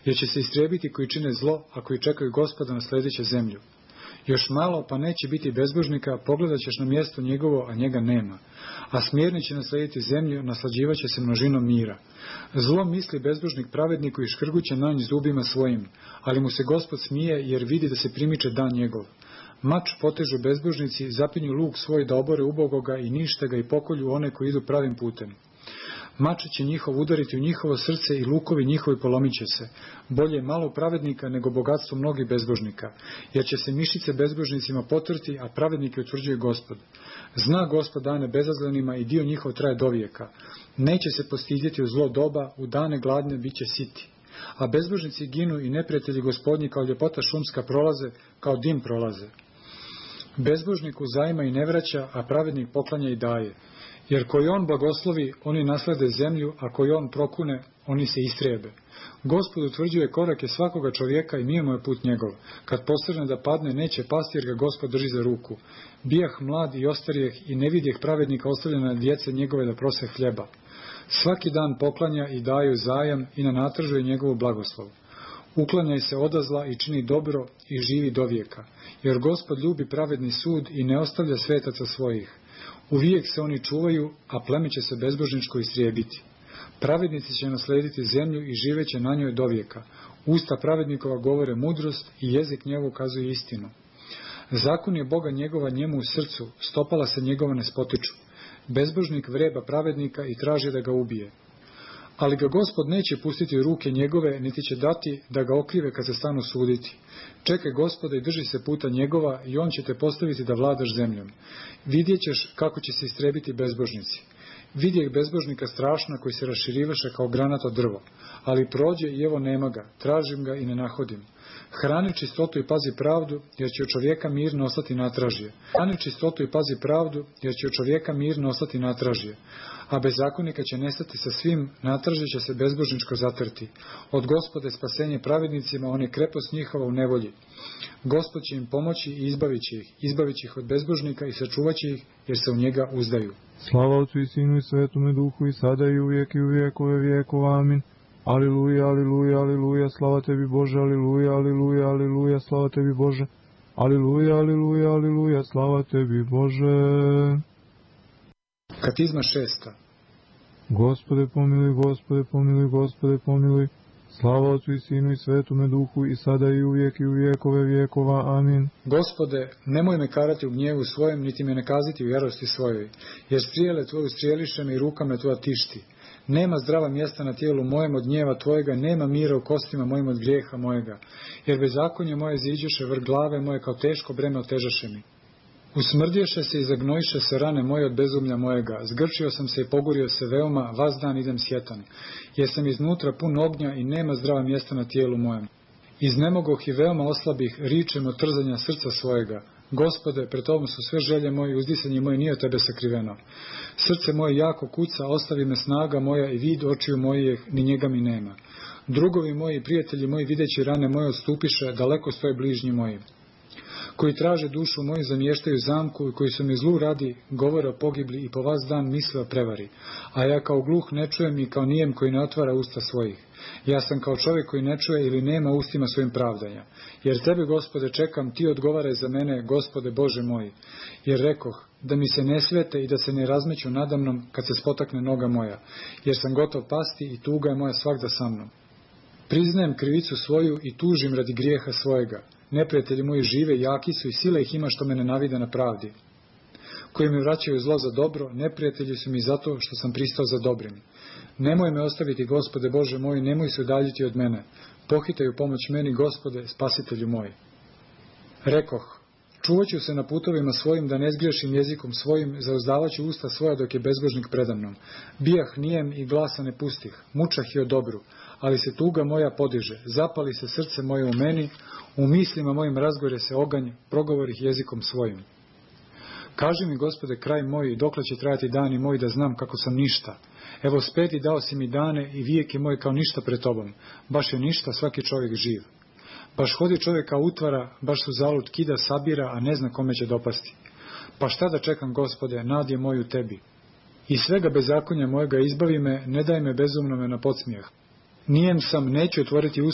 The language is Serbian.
jer će se istrijebiti koji čine zlo, a koji čekaju Gospoda na sljedeće zemlju. Još malo, pa neće biti bezbožnika, pogledat ćeš na mjesto njegovo, a njega nema. A smjerni će naslijediti zemlju, naslađivat će se množinom mira. Zlo misli bezbožnik pravedniku i škrguće na nj zubima svojim, ali mu se Gospod smije, jer vidi da se primiče dan njegov. Mač potežu bezbožnici, zapinju luk svoj da obore ubogoga i nište ga i pokolju one koji idu pravim putem. Mač će njihov udariti u njihovo srce i lukovi njihovi polomit će se. Bolje malo pravednika nego bogatstvo mnogih bezbožnika, jer će se mišice bezbožnicima potrti, a pravednike utvrđuje Gospod. Zna Gospod dane bezazlenima i dio njihov traje dovijeka. Neće se postidjeti u zlo doba, u dane gladne bit će siti. A bezbožnici ginu i neprijatelji Gospodnji kao ljepota šumska prolaze, kao dim prolaze. Bezbožnik uzajma i ne vraća, a pravednik poklanja i daje. Jer koji on blagoslovi, oni naslede zemlju, a koji on prokune, oni se istrijebe. Gospod utvrđuje korake svakoga čovjeka i mimo je put njegov. Kad postrne da padne, neće pasti jer ga Gospod drži za ruku. Bijah mlad i ostarijeh i ne vidjeh pravednika ostavljena djece njegove da prose hljeba. Svaki dan poklanja i daju zajam i natražuje njegovu blagoslov. Uklanjaj se odazla i čini dobro i živi dovijeka. Jer Gospod ljubi pravedni sud i ne ostavlja svetaca svojih. Uvijek se oni čuvaju, a pleme će se bezbožničko istrijebiti. Pravednici će naslediti zemlju i živeće na njoj dovijeka. Usta pravednikova govore mudrost i jezik njegov kazuje istinu. Zakon je Boga njegova njemu u srcu, stopala se njegova ne spotiču. Bezbožnik vreba pravednika i traži da ga ubije. Ali ga Gospod neće pustiti u ruke njegove, niti će dati da ga okrive kad se stanu suditi. Čekaj Gospoda i drži se puta njegova i on će te postaviti da vladaš zemljom. Vidjet ćeš kako će se istrijebiti bezbožnici. Vidjeh bezbožnika strašna koji se raširivaše kao granato drvo, ali prođe i evo nema ga, tražim ga i ne nahodim. Hrani čistotu i pazi pravdu, jer će od čovjeka mirno ostati natražje. Hrani čistotu i pazi pravdu, jer će od čovjeka mirno ostati natražje. A bezakonika će nestati sa svim, natražje će se bezbožničko zatrti. Od Gospode spasenje pravednicima, on je krepost njihova u nevolji. Gospod će im pomoći i izbavit će ih od bezbožnika i sačuvat će ih, jer se u njega uzdaju. Slava Otcu i Sinu i Svetome Duhu i sada i uvijek i u vijekove vijekova. Amin. Aliluja, aliluja, aliluja, slava tebi Bože, aliluja, aliluja, aliluja, slava tebi Bože. Aliluja, aliluja, aliluja, slava tebi Bože. Katizma 6. Gospode pomiluj, Gospode pomiluj, Gospode pomiluj. Slava Otcu i Sinu i Svetome Duhu i sada i uvijek i u vijekove vijekova. Amin. Gospode, nemoj me karati u gnjevu svojem, niti me nakaziti u jarosti svojoj, jer strijele tvoju strijeliše me i ruka me tvoja tišti. Nema zdrava mjesta na tijelu mojem od gnjeva tvojega, nema mira u kostima mojim od grijeha mojega, jer bezakonje moje ziđoše vrh glave moje kao teško breme otežaše mi. Usmrdješe se i zagnojiše se rane moje od bezumlja mojega, zgrčio sam se i pogurio se veoma, vas dan idem sjetan, jer sam iznutra pun ognja i nema zdrava mjesta na tijelu mojem. Iznemogoh i veoma oslabih, ričem od trzanja srca svojega. Gospode, pred tobom su sve želje moje i uzdisanje moje nije od tebe sakriveno. Srce moje jako kuca, ostavi me snaga moja i vid očiju mojih, ni njega mi nema. Drugovi moji i prijatelji moji videći rane moje odstupiše, daleko stoje bližnji moji. Koji traže dušu moju zamještaju zamku i koji su mi zlu radi, govore o pogibli i po vas dan misle o prevari. A ja kao gluh ne čujem i kao nijem koji ne otvara usta svojih. Ja sam kao čovjek koji ne čuje ili nema ustima svojim pravdanja. Jer tebe, Gospode, čekam, ti odgovaraj za mene, Gospode Bože moj. Jer rekoh, da mi se ne svete i da se ne razmeću nadamnom kad se spotakne noga moja. Jer sam gotov pasti i tuga je moja svagda sa mnom. Priznajem krivicu svoju i tužim radi grijeha svojega. Neprijatelji moji žive, jaki su i sila ih ima što me nenavide na pravdi. Koji mi vraćaju zlo za dobro, neprijatelji su mi zato što sam pristao za dobrim. Nemoj me ostaviti, Gospode Bože moj, nemoj se udaljiti od mene. Pohitaju pomoć meni, Gospode, spasitelju moj. Rekoh, čuvat ću se na putovima svojim da ne zgriješim jezikom svojim, zauzdavat ću usta svoja dok je bezbožnik predamnom. Bijah nijem i glasa ne pustih, mučah i o dobru, ali se tuga moja podiže, zapali se srce moje u meni, u mislima mojim razgore se oganj, progovorih jezikom svojim. Kaži mi, Gospode, kraj moj, dokle će trajati dani moji da znam kako sam ništa. Evo speti dao si mi dane i vijek je moj kao ništa pred tobom. Baš je ništa svaki čovjek živ. Baš hodi čovjeka utvara, baš su zalud kida sabira, a ne zna kome će dopasti. Pa šta da čekam, Gospode, nad je moj u tebi. I svega bezakonja mojega izbavi me, ne daj me bezumnome na podsmijeh. Nijem sam, neću otvoriti usta